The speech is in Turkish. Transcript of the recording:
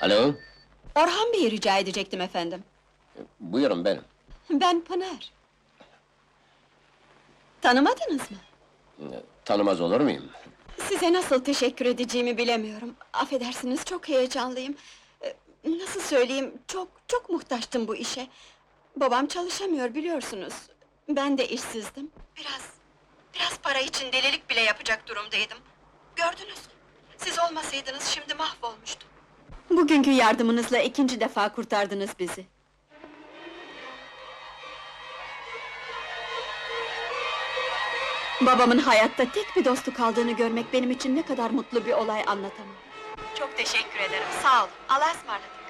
Alo, Orhan Bey'i rica edecektim efendim. buyurun benim. Ben Pınar. Tanımadınız mı? Tanımaz olur muyum? Size nasıl teşekkür edeceğimi bilemiyorum. Affedersiniz, çok heyecanlıyım. Nasıl söyleyeyim, çok muhtaçtım bu işe. Babam çalışamıyor biliyorsunuz. Ben de işsizdim. Biraz para için delilik bile yapacak durumdaydım. Gördünüz mü? Siz olmasaydınız şimdi mahvolmuştum. Bugünkü yardımınızla ikinci defa kurtardınız bizi. Babamın hayatta tek bir dostu kaldığını görmek benim için ne kadar mutlu bir olay anlatamam. Çok teşekkür ederim, sağ olun. Allah'a ısmarladık.